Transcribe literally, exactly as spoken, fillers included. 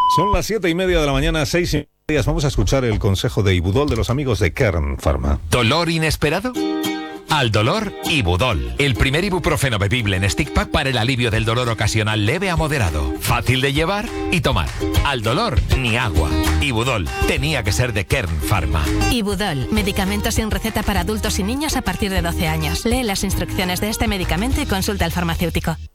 Son las siete y media de la mañana, seis y media. Vamos a escuchar el consejo de Ibudol de los amigos de Kern Pharma. ¿Dolor inesperado? Al dolor, Ibudol. El primer ibuprofeno bebible en stick pack para el alivio del dolor ocasional leve a moderado. Fácil de llevar y tomar. Al dolor, ni agua. Ibudol. Tenía que ser de Kern Pharma. Ibudol. Medicamento sin receta para adultos y niños a partir de doce años. Lee las instrucciones de este medicamento y consulta al farmacéutico.